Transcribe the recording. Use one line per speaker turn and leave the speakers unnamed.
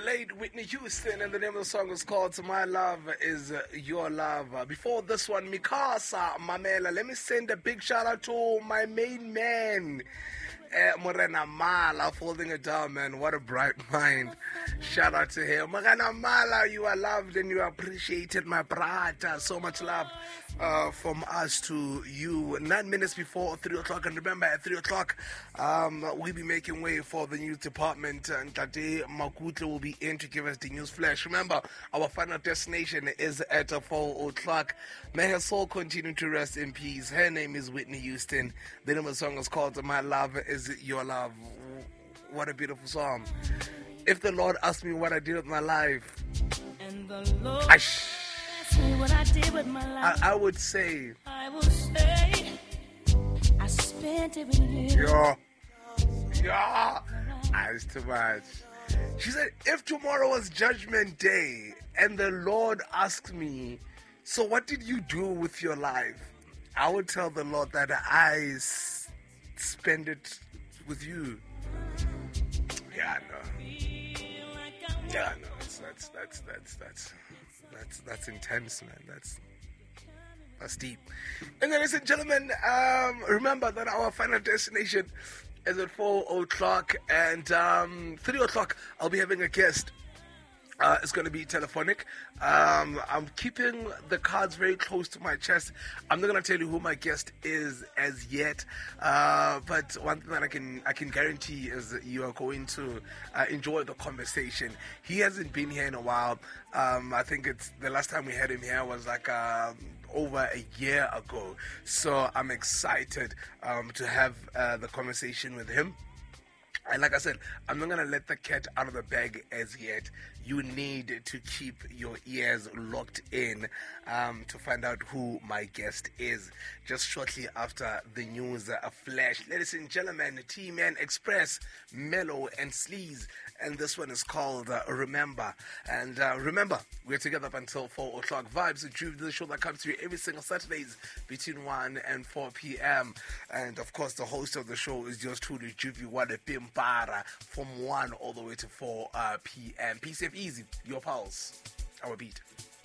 late Whitney Houston, and the name of the song is called My Love Is Your Love. Before this one, Mikasa Mamela. Let me send a big shout out to my main man, Morena Mala, holding it down, man. What a bright mind. Shout out to him. Morena Mala, you are loved and you are appreciated, my brother. So much love from us to you. 9 minutes before 3 o'clock. And remember, at 3 o'clock, we'll be making way for the news department. And Tate Makutle will be in to give us the news flash. Remember, our final destination is at 4 o'clock. May her soul continue to rest in peace. Her name is Whitney Houston. The name of the song is called My Love Is Your Love. What a beautiful song. If the Lord asked me what I did with my life,
and the Lord what I did with my life,
I would say,
I will say, I spent it with you.
Yeah, it's too much. She said, if tomorrow was Judgment Day and the Lord asked me, so what did you do with your life? I would tell the Lord that I spend it with you. Yeah, no. Yeah, no. That's intense, man. That's deep. And ladies and gentlemen, remember that our final destination is at 4 o'clock, and 3 o'clock I'll be having a guest. It's going to be telephonic. I'm keeping the cards very close to my chest. I'm not going to tell you who my guest is as yet, but one thing that I can guarantee is that you are going to enjoy the conversation. He hasn't been here in a while. I think it's the last time we had him here was like over a year ago. So I'm excited to have the conversation with him. And like I said, I'm not going to let the cat out of the bag as yet. You need to keep your ears locked in to find out who my guest is. Just shortly after the news flash. Ladies and gentlemen, T-Man Express, Mellow and Sleaze. And this one is called Remember. And remember, we're together up until 4 o'clock. Vibes with Juve, the show that comes to you every single Saturdays between 1 and 4 p.m. And of course, the host of the show is yours truly, Juve Wade Pimpara, from 1 all the way to 4 p.m. Peace, safe, easy. Your pulse. Our beat.